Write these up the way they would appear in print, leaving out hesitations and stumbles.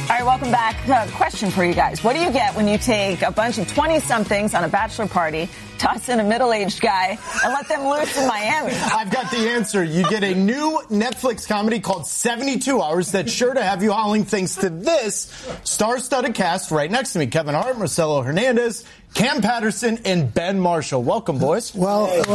All right, welcome back. Question for you guys. What do you get when you take a bunch of 20-somethings on a bachelor party, toss in a middle-aged guy, and let them loose in Miami? I've got the answer. You get a new Netflix comedy called 72 Hours that's sure to have you howling thanks to this star-studded cast right next to me. Kevin Hart, Marcelo Hernandez, Cam Patterson, and Ben Marshall. Welcome, boys. This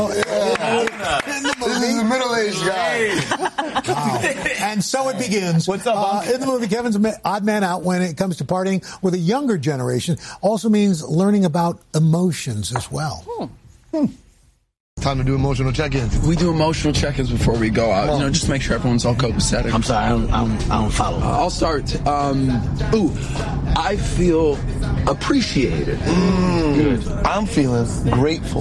is the middle-aged guy. Wow. And so it begins. What's up, in the movie, Kevin's odd man out when it comes to partying with a younger generation. Also means learning about emotions as well. Time to do emotional check-ins. We do emotional check-ins before we go out, just to make sure everyone's all copacetic. I'm sorry, I don't follow. I'll start. I feel appreciated. Good. I'm feeling grateful.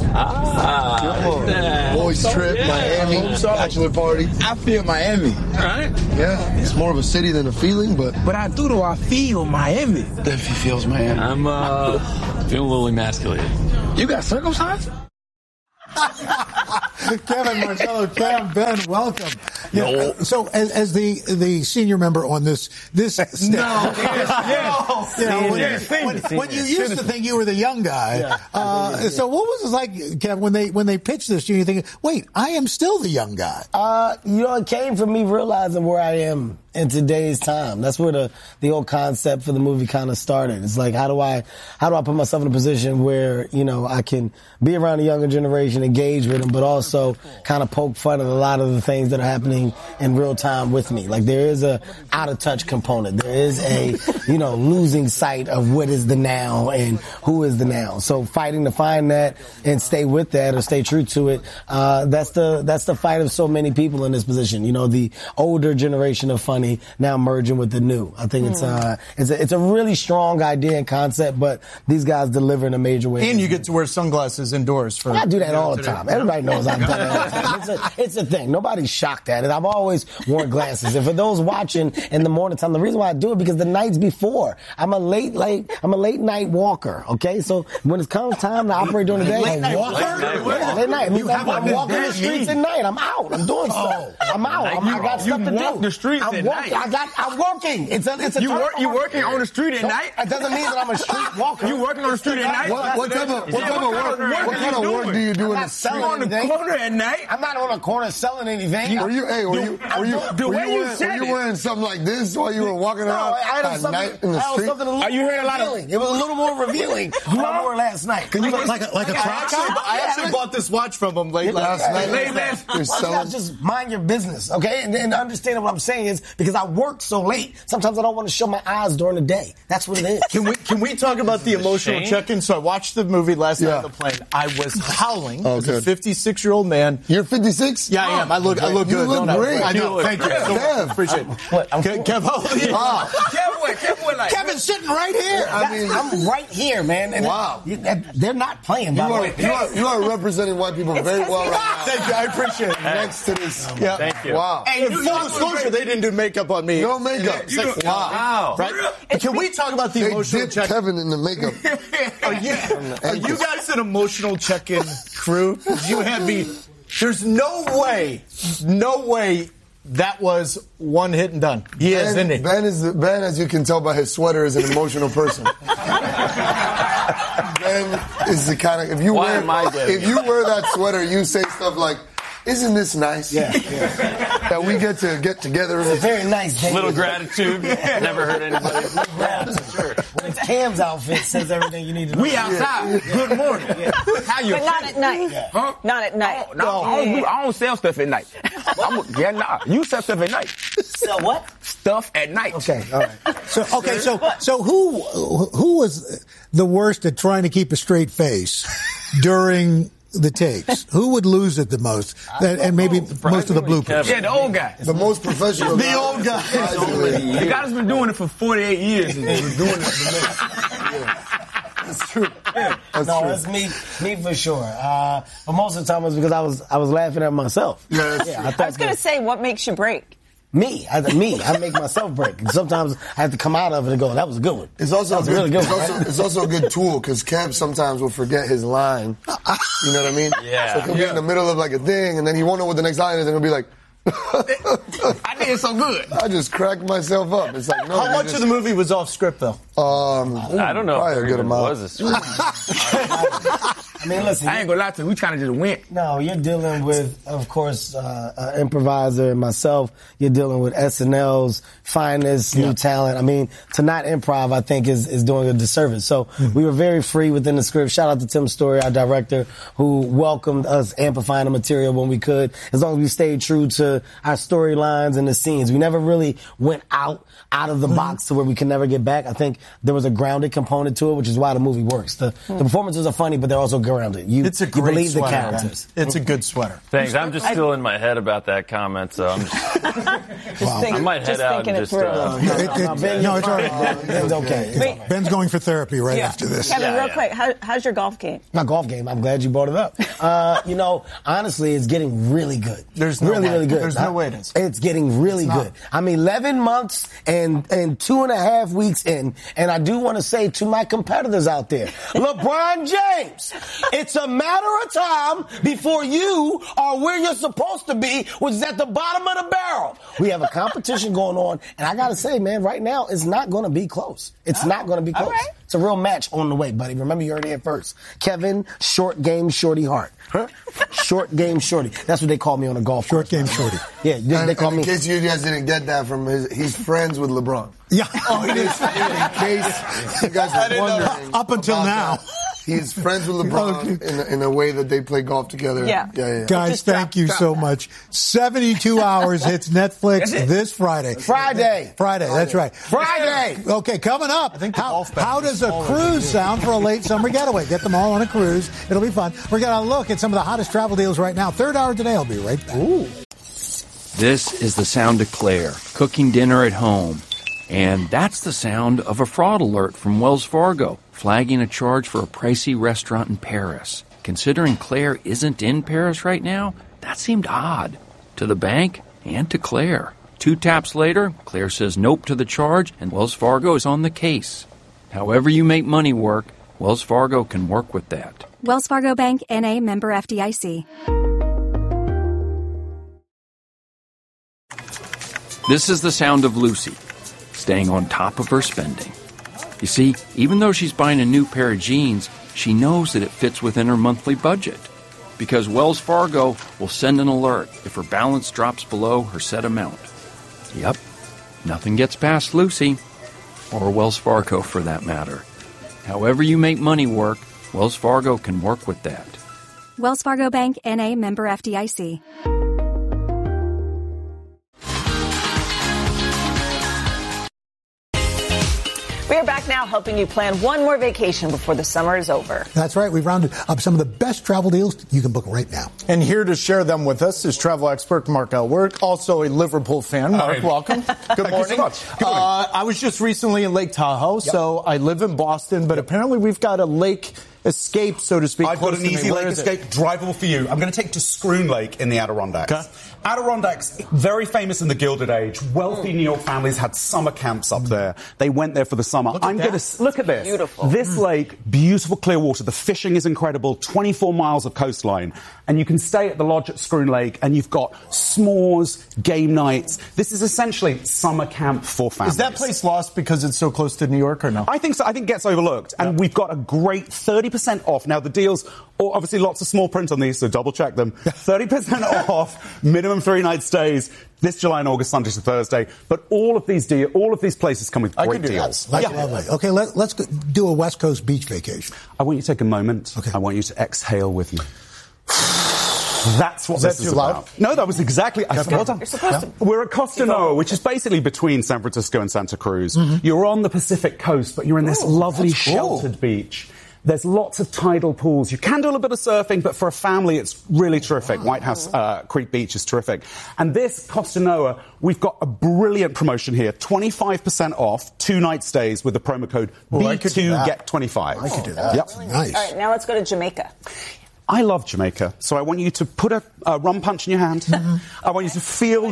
Boys trip, Miami, bachelor party. I feel Miami. Right? Yeah, it's more of a city than a feeling, but I feel Miami. Duffy feels Miami. I'm feeling a little emasculated. You got circumcised? Kevin, Marcelo, Cam, Ben, welcome. Yeah, so as the senior member on this staff, when you used to think you were the young guy, so what was it like, Kevin, when they pitched this to you, thinking, wait, I am still the young guy? It came from me realizing where I am in today's time. That's where the whole concept for the movie kind of started. It's like, how do I put myself in a position where, I can be around the younger generation, engage with them, but also kind of poke fun at a lot of the things that are happening in real time with me. Like, there is a out of touch component. There is a, losing sight of what is the now and who is the now. So fighting to find that and stay with that or stay true to it, that's the fight of so many people in this position. The older generation of funny now merging with the new. I think it's a really strong idea and concept, but these guys deliver in a major way. And you get to wear sunglasses indoors. I do that all the time. Everybody knows I've done that all the time. It's a thing. Nobody's shocked at it. I've always worn glasses. And for those watching in the morning time, the reason why I do it because the nights before, I'm a late night walker. Okay, so when it comes time to operate during the day, late night walker. Yeah, late night. I'm walking the streets at night. I'm out. I'm doing stuff. I'm out. I got stuff to do. You walk the streets at night. I'm working. It's a. You working on the street at night? It doesn't mean that I'm a street walker. You working on the street at night? What kind of work do you do in the street? You on the corner at night? I'm not on the corner selling anything. Were you wearing something like this while you were walking around at night in the street? Are you hearing a lot of? It was a little more revealing than I wore last night. Can you like a Crocs? I actually bought this watch from him late last night. Just mind your business, okay? And understand what I'm saying is because I work so late, sometimes I don't want to show my eyes during the day. That's what it is. Can we talk about the emotional check-in? So I watched the movie last night on the plane. I was howling as a 56-year-old man. You're 56? Yeah, I am. I look good. You look great. I know. Thank you. Kev. Appreciate it. Kev, how old are you? Kevin's sitting right here. I'm right here, man. And wow. They're not playing, by the way. You are representing white people very well right now. Thank you. I appreciate it. Next to this. Yeah. Thank you. Wow. Hey, full disclosure, they didn't do makeup on me. No makeup. Wow. Right? Can we talk about the emotional check-in? Kevin in the makeup. Are you guys an emotional check-in crew? You had me. There's no way that was one hit and done. He is, isn't he? Ben, as you can tell by his sweater, is an emotional person. Ben is the kind of if you wear that sweater, you say stuff like, "Isn't this nice?" Yeah. That we get together. It's a very nice day. Little gratitude. Never hurt anybody. Sure. When Cam's outfit says everything you need to know. We outside. Good morning. How you? But not at night. Yeah. Huh? Not at night. I don't sell stuff at night. You sell stuff at night. Sell what? Stuff at night. Okay, all right. So who was the worst at trying to keep a straight face during the takes? Who would lose it the most? And maybe most of the bloopers. Yeah, the old guy. The most professional. The old guy. The guy that's been doing it for 48 years and was doing it for That's true. That's me for sure. But most of the time it was because I was laughing at myself. I was going to say, what makes you break? Me. I make myself break. And sometimes I have to come out of it and go, that was a good one. It's also a really good one. It's also a good tool because Kev sometimes will forget his line. You know what I mean? Yeah. So he'll be in the middle of like a thing and then he won't know what the next line is and he'll be like, I did so good. I just cracked myself up. It's like, no. How much of the movie was off script, though? I don't know probably if there a good even amount. was a script. I mean, listen. I ain't gonna lie to you. We kind of just went. No, you're dealing with, of course, an improviser and myself. You're dealing with SNL's finest new talent. I mean, to not improv, I think, is doing a disservice. So we were very free within the script. Shout out to Tim Story, our director, who welcomed us amplifying the material when we could, as long as we stayed true to our storylines and the scenes. We never really went out of the box to where we can never get back. I think there was a grounded component to it, which is why the movie works. The performances are funny, but they're also grounded. It's a great believe sweater. the characters. It's a good sweater. Thanks. I'm just still in my head about that comment, so I'm just, I might head out and just. No, it's all right. Ben's okay. Ben's going for therapy right after this. Kevin, real quick, how's your golf game? My golf game. I'm glad you brought it up. Honestly, it's getting really good. There's no way. really good. There's no way it is. It's getting really good. I'm 11 months and 2.5 weeks in, and I do want to say to my competitors out there, LeBron James, it's a matter of time before you are where you're supposed to be, which is at the bottom of the barrel. We have a competition going on, and I got to say, man, right now, it's not going to be close. It's not going to be close. Right. It's a real match on the way, buddy. Remember, you heard it here first. Kevin, Short Game Shorty Hart. Short Game Shorty. That's what they call me on a golf Short course. Game Shorty. Yeah, they call me. In case you guys didn't get that from he's friends with LeBron. Yeah. Oh, it is. In case you guys were wondering. Up until about now. that. He's friends with LeBron in a way that they play golf together. Yeah. Guys, thank you so much. 72 Hours hits Netflix this Friday. Friday, that's right. Friday. Okay, coming up. How does a cruise sound for a late summer getaway? Get them all on a cruise. It'll be fun. We're going to look at some of the hottest travel deals right now. Third hour today. I'll be right back. Ooh. This is the sound of Claire cooking dinner at home. And that's the sound of a fraud alert from Wells Fargo, flagging a charge for a pricey restaurant in Paris. Considering Claire isn't in Paris right now, that seemed odd to the bank and to Claire. 2 taps later, Claire says nope to the charge, and Wells Fargo is on the case. However you make money work, Wells Fargo can work with that. Wells Fargo Bank, N.A., member FDIC. This is the sound of Lucy, staying on top of her spending. You see, even though she's buying a new pair of jeans, she knows that it fits within her monthly budget. Because Wells Fargo will send an alert if her balance drops below her set amount. Yep, nothing gets past Lucy, or Wells Fargo for that matter. However you make money work, Wells Fargo can work with that. Wells Fargo Bank, N.A., member FDIC. We are back now helping you plan one more vacation before the summer is over. That's right. We've rounded up some of the best travel deals you can book right now. And here to share them with us is travel expert Mark Elwork, also a Liverpool fan. Mark, welcome. Good morning. Thank you so much. Good morning. I was just recently in Lake Tahoe, so I live in Boston, but apparently we've got a lake escape, so to speak. I've got an easy lake escape, drivable for you. I'm going to take you to Scroon Lake in the Adirondacks. Okay. Adirondacks, very famous in the Gilded Age. Wealthy New York families had summer camps up there. They went there for the summer. Look at this. Beautiful. This lake, beautiful clear water. The fishing is incredible. 24 miles of coastline. And you can stay at the lodge at Scroon Lake, and you've got s'mores, game nights. This is essentially summer camp for families. Is that place lost because it's so close to New York or no? I think so. I think it gets overlooked. And we've got a great 30% off. Now, the deals, obviously lots of small print on these, so double check them. 30% off, minimum 3-night stays, this July and August, Sunday to Thursday. But all of these places come with great deals. Lovely. Okay, let's do a West Coast beach vacation. I want you to take a moment. Okay. I want you to exhale with me. That's what this is about. No, that was exactly. Well done. You're supposed to. We're at Costa Noa, which is basically between San Francisco and Santa Cruz. Mm-hmm. You're on the Pacific coast, but you're in this lovely sheltered beach. There's lots of tidal pools. You can do a little bit of surfing, but for a family, it's really terrific. White House Creek Beach is terrific. And this Costa Noa, we've got a brilliant promotion here. 25% off, 2-night stays with the promo code B2 Get 25. I could do that. Yep. Nice. All right, now let's go to Jamaica. I love Jamaica, so I want you to put a rum punch in your hand. I want you to feel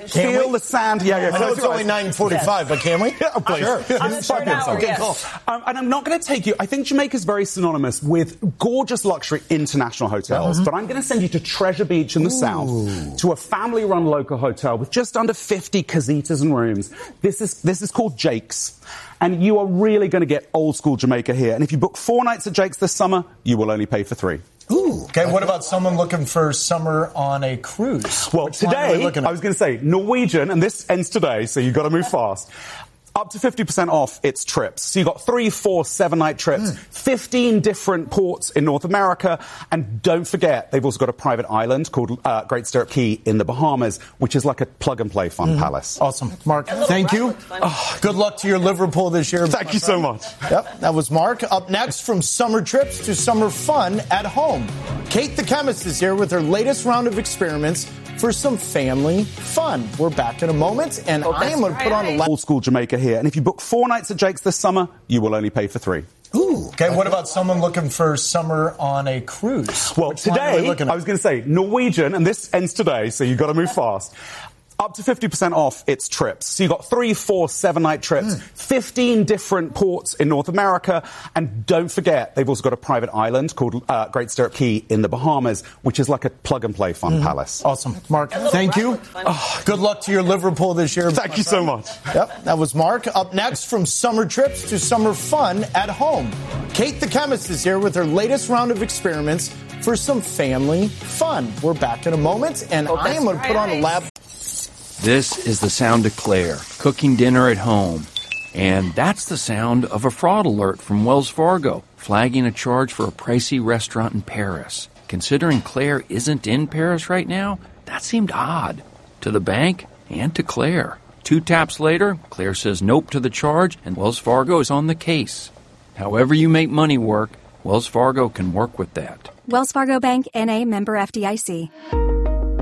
the sand. Yeah. I know it's only 9:45, but can we? Yeah, please. Sure. Okay, cool. And I'm not going to take you. I think Jamaica's very synonymous with gorgeous luxury international hotels, but I'm going to send you to Treasure Beach in the south, to a family-run local hotel with just under 50 casitas and rooms. This is called Jake's. And you are really going to get old-school Jamaica here. And if you book 4 nights at Jake's this summer, you will only pay for 3. Ooh. Okay, what about someone looking for summer on a cruise? Well, today, I was going to say Norwegian, and this ends today, so you've got to move fast. Up to 50% off its trips. So you've got 3, 4, 7-night trips, 15 different ports in North America, and don't forget, they've also got a private island called Great Stirrup Cay in the Bahamas, which is like a plug-and-play fun palace. Awesome. Mark, thank you. Good luck to your Liverpool this year. Thank you so much. Yep, that was Mark. Up next, from summer trips to summer fun at home. Kate the chemist is here with her latest round of experiments for some family fun. We're back in a moment, and I am going to put on a old school Jamaica here. And if you book 4 nights at Jake's this summer, you will only pay for 3. Ooh. Okay, what about someone looking for summer on a cruise? Well, today, I was going to say Norwegian, and this ends today, so you've got to move fast. Up to 50% off its trips. So you've got 3, 4, 7-night trips, 15 different ports in North America, and don't forget, they've also got a private island called Great Stirrup Cay in the Bahamas, which is like a plug-and-play fun palace. Awesome. Mark, thank you. Good luck to your Liverpool this year. Thank you so much. Yep, that was Mark. Up next, from summer trips to summer fun at home. Kate the chemist is here with her latest round of experiments for some family fun. We're back in a moment, and I am going to put on a lab. This is the sound of Claire, cooking dinner at home. And that's the sound of a fraud alert from Wells Fargo, flagging a charge for a pricey restaurant in Paris. Considering Claire isn't in Paris right now, that seemed odd. To the bank and to Claire. 2 taps later, Claire says nope to the charge, and Wells Fargo is on the case. However you make money work, Wells Fargo can work with that. Wells Fargo Bank, N.A., member FDIC.